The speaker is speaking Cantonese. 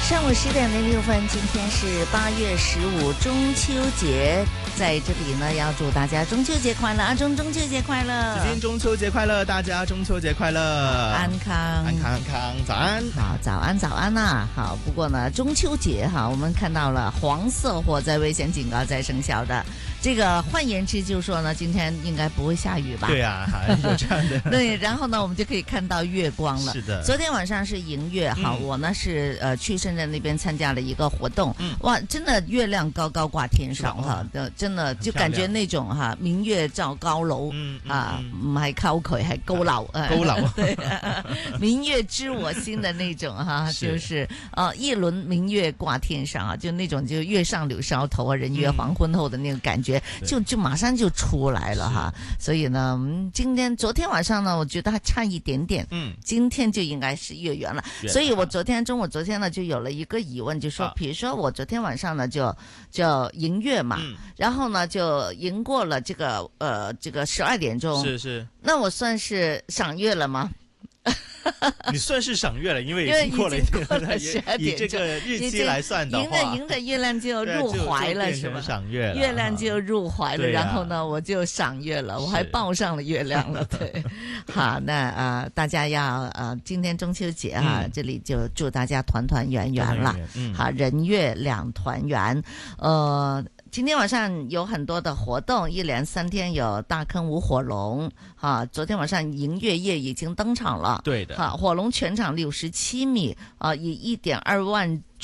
上午10:06，今天是8月15，中秋节，在这里呢，要祝大家中秋节快乐，阿中中秋节快乐， 子君中秋节快乐，大家中秋节快乐， 安康， 安康安康，早安， 好，早安早安呐、好，不过呢，中秋节哈，我们看到了黄色火灾危险警告在生效的。这个换言之就是说呢，今天应该不会下雨吧？ 对啊，有这样的。 对，然后呢，我们就可以看到月光了。 是的， 昨天晚上是迎月哈，我呢是去深圳那边参加了一个活动，哇，真的月亮高高挂天上哈，真的就感觉那种哈明月照高樓啊，唔係溝渠係高樓， 高樓對，明月知我心的那種哈，就是一輪明月掛天上啊，就那種就月上柳梢頭啊，人約黃昏後的那個感覺。就馬上就出來了哈，所以呢，昨天晚上呢，我覺得還差一點點，今天就應該是月圓了。所以我昨天呢就有了一個疑問，就說，比如說我昨天晚上呢就迎月嘛，然後呢就迎過了這個12點鐘， 是， 那我算是賞月了嗎？ 你算是賞月了，因為已經過了12點，以這個日期來算的話， 迎着月亮就入懷了，是吧？ 賞月了， 月亮就入懷了，然後呢，我就賞月了，我還抱上了月亮了，對。好，那大家要今天中秋節哈，這裡就祝大家團團圓圓了，好，人月兩團圓，今天晚上有很多的活動，一連3天有大坑舞火龍，哈，昨天晚上迎月夜已經登場了， 對的， 哈，火龍全長67米，以1.2萬